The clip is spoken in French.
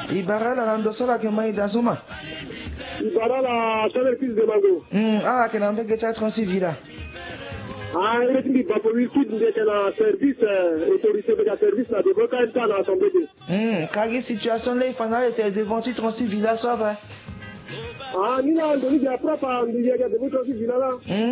Ibara la landosola que mai dasuma. Ibara la service de Mango. Ah, que n'en fait que ça transivira. Ah, il est dit que pour lui, c'est la service, autorité de la service, là, de vocal dans l'Assemblée. Quelle situation là, il fallait être devant tu transivira, ça va. Ah, ni là, on dit, il y a propre, on dit, il y a des votes transivira là.